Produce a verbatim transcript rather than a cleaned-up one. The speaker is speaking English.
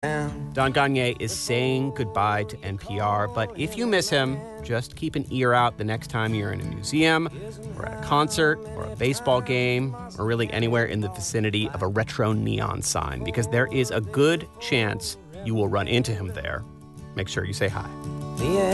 Don Gagné is saying goodbye to N P R, but if you miss him, just keep an ear out the next time you're in a museum or at a concert or a baseball game or really anywhere in the vicinity of a retro neon sign, because there is a good chance you will run into him there. Make sure you say hi.